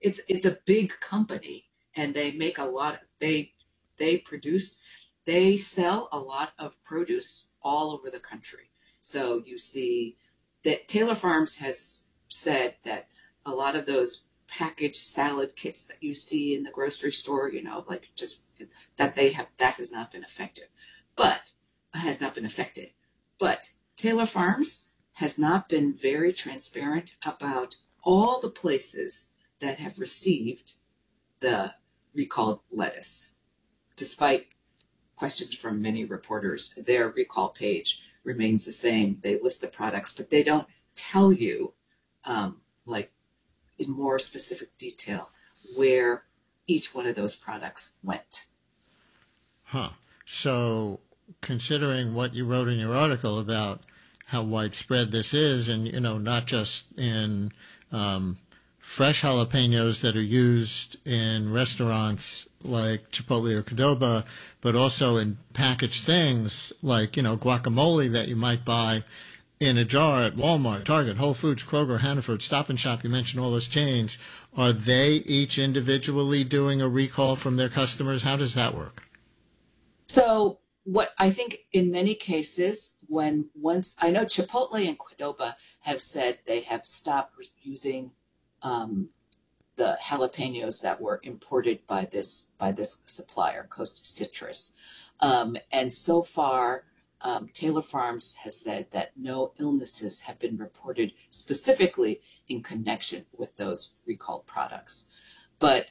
it's a big company, and they make a lot. They produce, they sell a lot of produce all over the country. So you see that Taylor Farms has said that a lot of those packaged salad kits that you see in the grocery store, like just that they have, that has not been affected, but has not been affected. But Taylor Farms has not been very transparent about all the places that have received the recalled lettuce. Despite questions from many reporters, their recall page remains the same. They list the products, but they don't tell you, like in more specific detail, where each one of those products went. Huh. So, considering what you wrote in your article about how widespread this is, and not just in fresh jalapenos that are used in restaurants like Chipotle or Qdoba, but also in packaged things like guacamole that you might buy in a jar at Walmart, Target, Whole Foods, Kroger, Hannaford, Stop and Shop. You mentioned all those chains. Are they each individually doing a recall from their customers? How does that work? So what I think in many cases, once I know Chipotle and Qdoba have said they have stopped using the jalapenos that were imported by this supplier, Coast Citrus, and so far Taylor Farms has said that no illnesses have been reported specifically in connection with those recalled products, but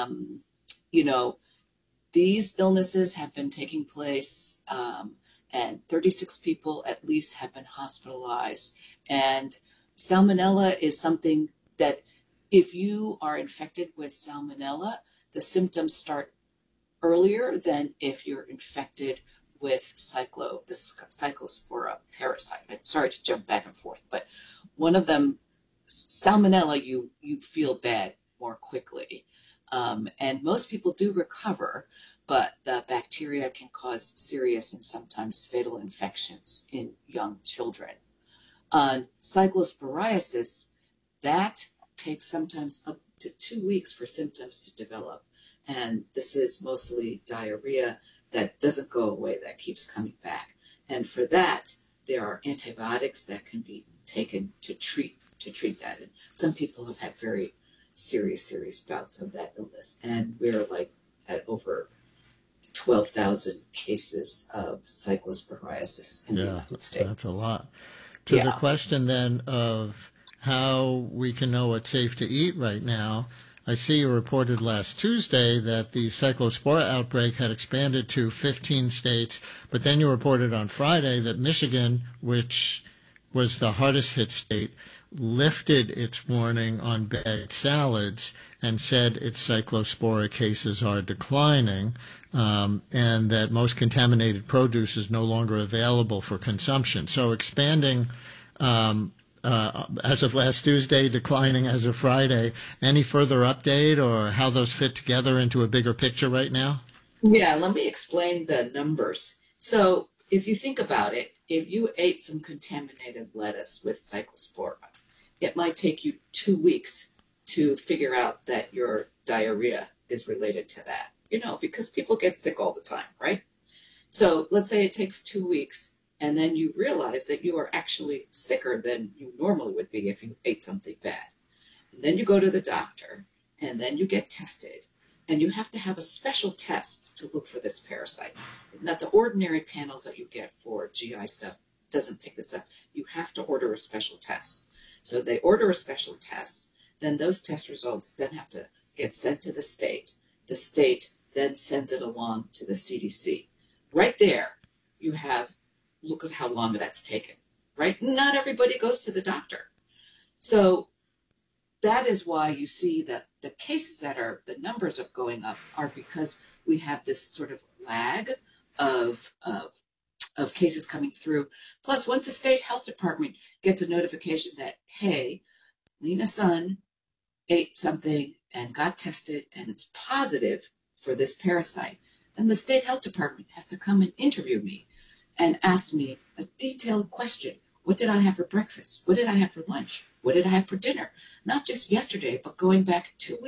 these illnesses have been taking place, and 36 people at least have been hospitalized. And salmonella is something that if you are infected with salmonella, the symptoms start earlier than if you're infected with the cyclospora parasite. I'm sorry to jump back and forth, but one of them, salmonella, you feel bad more quickly. And most people do recover, but the bacteria can cause serious and sometimes fatal infections in young children. Cyclosporiasis, that takes sometimes up to 2 weeks for symptoms to develop. And this is mostly diarrhea that doesn't go away, that keeps coming back. And for that, there are antibiotics that can be taken to treat that. And some people have had very serious bouts of that illness. And we're like at over 12,000 cases of cyclosporiasis in the United States. That's a lot. To the question then of how we can know what's safe to eat right now, I see you reported last Tuesday that the cyclospora outbreak had expanded to 15 states, but then you reported on Friday that Michigan, which was the hardest hit state, lifted its warning on bagged salads and said its cyclospora cases are declining, and that most contaminated produce is no longer available for consumption. So expanding as of last Tuesday, declining as of Friday. Any further update or how those fit together into a bigger picture right now? Yeah, let me explain the numbers. So if you think about it, if you ate some contaminated lettuce with cyclospora, it might take you 2 weeks to figure out that your diarrhea is related to that, because people get sick all the time, right? So let's say it takes 2 weeks, and then you realize that you are actually sicker than you normally would be if you ate something bad. And then you go to the doctor, and then you get tested, and you have to have a special test to look for this parasite. Not the ordinary panels that you get for GI stuff doesn't pick this up. You have to order a special test. So they order a special test, then those test results then have to get sent to the state. The state then sends it along to the CDC. Right there, you have, look at how long that's taken, right? Not everybody goes to the doctor. So that is why you see that the cases the numbers are going up are because we have this sort of lag of cases coming through. Plus, once the state health department gets a notification that, hey, Lena's son ate something and got tested and it's positive for this parasite, then the state health department has to come and interview me and ask me a detailed question. What did I have for breakfast? What did I have for lunch? What did I have for dinner? Not just yesterday, but going back 2 weeks.